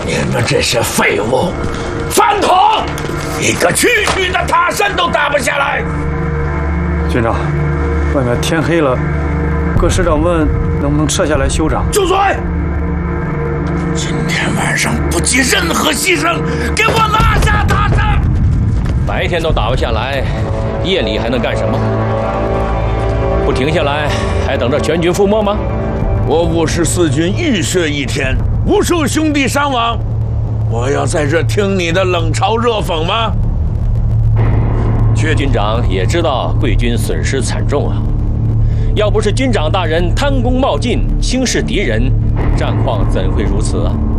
你们这些废物，饭桶，一个区区的塔山都打不下来。 军长，外面天黑了，各师长问能不能撤下来休整。 住嘴！今天晚上不计任何牺牲，给我拿下塔山！ 白天都打不下来，夜里还能干什么？不停下来，还等着全军覆没吗？ 我54军浴血一天，无数兄弟伤亡，我要在这听你的冷嘲热讽吗？ 薛军长也知道贵军损失惨重啊，要不是军长大人贪功冒进，轻视敌人，战况怎会如此啊？